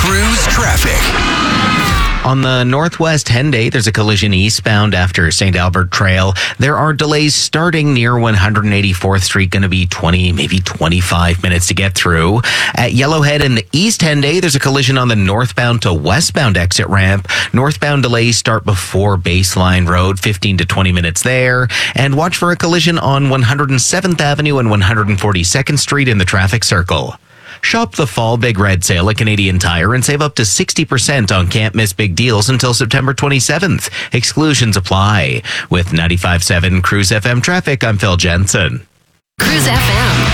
Cruise traffic. On the Northwest Henday, there's a collision eastbound after St. Albert Trail. There are delays starting near 184th Street, going to be 20, maybe 25 minutes to get through. At Yellowhead in the East Henday, there's a collision on the northbound to westbound exit ramp. Northbound delays start before Baseline Road, 15 to 20 minutes there. And watch for a collision on 107th Avenue and 142nd Street in the traffic circle. Shop the Fall Big Red Sale at Canadian Tire and save up to 60% on can't miss big deals until September 27th. Exclusions apply. With 95.7 Cruise FM traffic, I'm Phil Jensen. Cruise FM.